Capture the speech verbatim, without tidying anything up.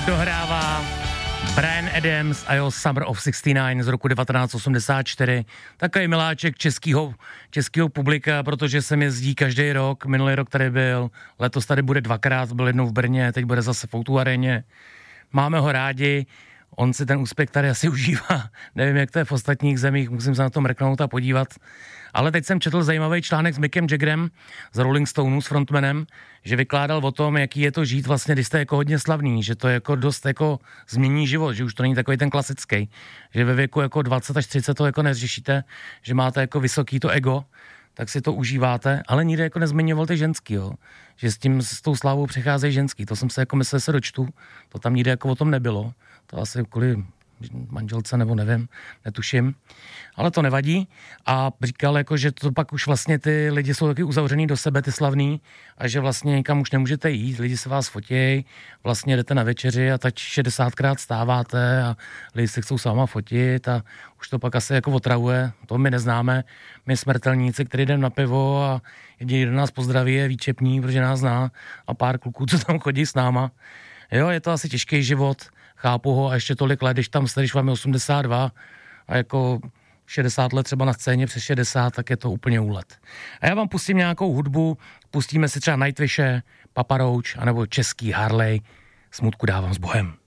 dohrává Bryan Adams a jeho Summer of šedesát devět z roku devatenáct osmdesát čtyři. Takový miláček českýho, českýho publika, protože sem jezdí každý rok. Minulý rok tady byl, letos tady bude dvakrát, byl jednou v Brně, teď bude zase v O dva aréně. Máme ho rádi, on si ten úspěch tady asi užívá. Nevím, jak to je v ostatních zemích, musím se na to mrknout a podívat. Ale teď jsem četl zajímavý článek s Mickem Jaggerem z Rolling Stones, s frontmanem, že vykládal o tom, jaký je to žít vlastně, když jste jako hodně slavný, že to jako dost jako změní život, že už to není takový ten klasický, že ve věku jako dvacet až třicet to jako neřešíte, že máte jako vysoký to ego, tak si to užíváte, ale nikdy jako nezmiňoval ty ženský, jo. Že s tím, s tou slávou přicházejí ženský, to jsem se jako myslel, se dočtu, to tam nikdy jako o tom nebylo, to asi kvůli manželce nebo nevím, netuším, ale to nevadí a říkal jako, že to pak už vlastně ty lidi jsou taky uzavřený do sebe, ty slavný a že vlastně nikam už nemůžete jít, lidi se vás fotějí, vlastně jdete na večeři a tak šedesátkrát stáváte a lidi se chcou s váma fotit a už to pak asi jako otravuje, to my neznáme, my smrtelníci, který jdeme na pivo a jediný, kdo nás pozdraví, je Výčepní, protože nás zná a pár kluků, co tam chodí s náma. Jo, je to asi těžký život, chápu ho a ještě tolik let, když tam jste, když vám je osmdesát dva a jako šedesát let třeba na scéně přes šedesát, tak je to úplně úlet. A já vám pustím nějakou hudbu, pustíme si třeba Nightwishe, Papa Roach, anebo český Harley, Smutku dávám s Bohem.